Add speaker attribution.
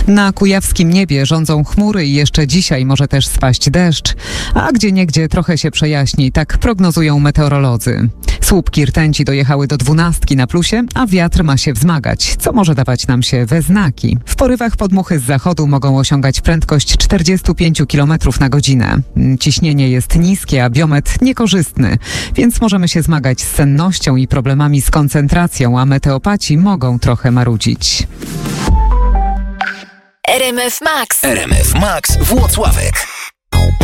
Speaker 1: Na kujawskim niebie rządzą chmury i jeszcze dzisiaj może też spaść deszcz, a gdzieniegdzie trochę się przejaśni, tak prognozują meteorolodzy. Słupki rtęci dojechały do 12 na plusie, a wiatr ma się wzmagać, co może dawać nam się we znaki. W porywach podmuchy z zachodu mogą osiągać prędkość 45 km na godzinę. Ciśnienie jest niskie, a biometr niekorzystny, więc możemy się zmagać z sennością i problemami z koncentracją, a meteopaci mogą trochę marudzić.
Speaker 2: RMF Max Włocławek.